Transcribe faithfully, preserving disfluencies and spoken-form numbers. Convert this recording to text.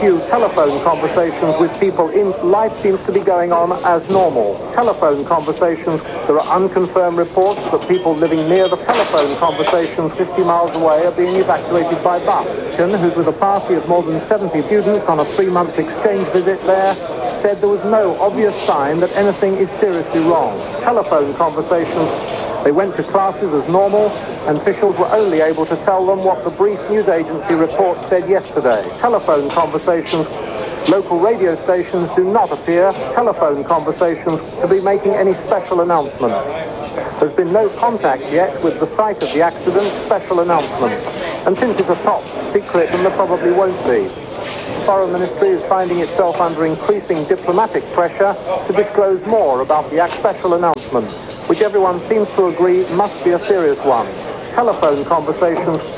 few telephone conversations with people in life seems to be going on as normal. Telephone conversations, there are unconfirmed reports that people living near the telephone conversations fifty miles away are being evacuated by bus. Who's with a party of more than seventy students on a three-month exchange visit there, said there was no obvious sign that anything is seriously wrong. Telephone conversations, they went to classes as normal, and officials were only able to tell them what the brief news agency report said yesterday. Telephone conversations, local radio stations do not appear, telephone conversations, to be making any special announcements. There's been no contact yet with the site of the accident, special announcements. And since it's a top secret, then there probably won't be. The Foreign Ministry is finding itself under increasing diplomatic pressure to disclose more about the special announcement, which everyone seems to agree must be a serious one. Telephone conversations